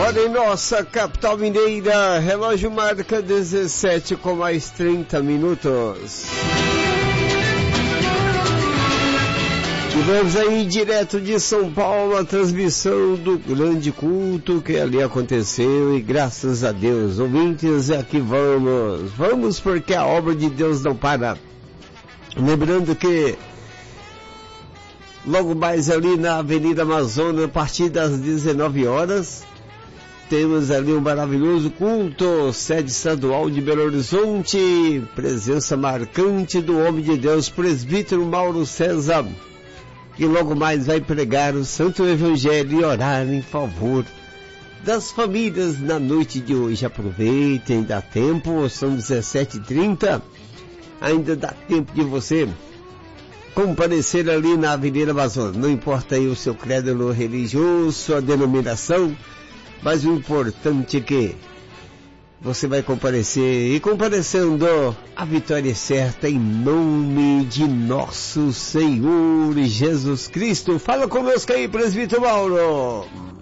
Hora em nossa capital mineira, relógio marca 17 com mais 30 minutos. E vamos aí direto de São Paulo, a transmissão do grande culto que ali aconteceu, e graças a Deus, ouvintes, aqui vamos porque a obra de Deus não para. Lembrando que logo mais ali na Avenida Amazonas, a partir das 19 horas, temos ali um maravilhoso culto, sede estadual de Belo Horizonte, presença marcante do homem de Deus, presbítero Mauro César, que logo mais vai pregar o Santo Evangelho e orar em favor das famílias na noite de hoje. Aproveitem, dá tempo, são 17h30, ainda dá tempo de você comparecer ali na Avenida Amazonas. Não importa aí o seu credo religioso, sua denominação, mas o importante é que você vai comparecer, e comparecendo, a vitória é certa em nome de nosso Senhor Jesus Cristo. Fala conosco aí, presbítero Mauro.